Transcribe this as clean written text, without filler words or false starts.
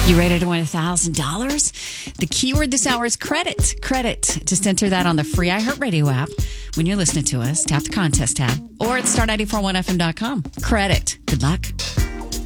You ready to win $1,000? The keyword this hour is credit. Credit. Just enter that on the free iHeartRadio app. When you're listening to us, tap the contest tab or at star941fm.com. Credit. Good luck.